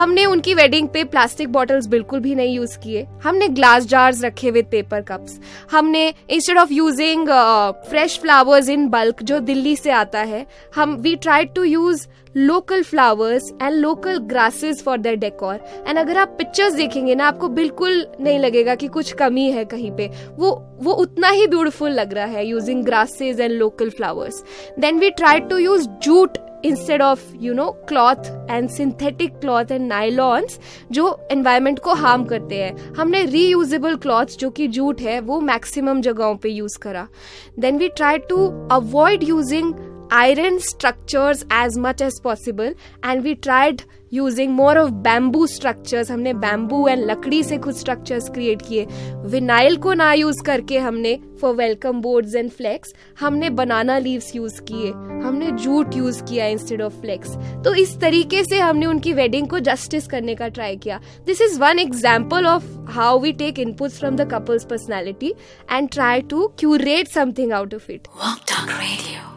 हमने उनकी वेडिंग पे प्लास्टिक बॉटल्स बिल्कुल भी नहीं यूज किए. हमने ग्लास जार्स रखे विद पेपर कप्स. हमने instead of using fresh flowers in bulk जो दिल्ली से आता है, we tried to use local flowers and local grasses for that decor. And अगर आप पिक्चर्स देखेंगे ना, आपको बिल्कुल नहीं लगेगा कि कुछ कमी है कहीं पे. वो उतना ही ब्यूटीफुल लग रहा है using grasses and local flowers. Then we tried to use jute instead of cloth and synthetic cloth and nylons जो environment को harm करते हैं. हमने reusable cloths जो कि जूट है वो maximum जगहों पे use करा. Then we tried to avoid using iron structures as much as possible and we tried using more of bamboo structures. हमने bamboo and लकड़ी से कुछ structures create किए. विनाइल को ना यूज करके हमने for welcome boards and flags हमने banana leaves यूज किए. हमने जूट यूज किया instead of flags. तो इस तरीके से हमने उनकी wedding को justice करने का try किया. This is one example of how we take inputs from the couple's personality and try to curate something out of it. Walk Talk Radio.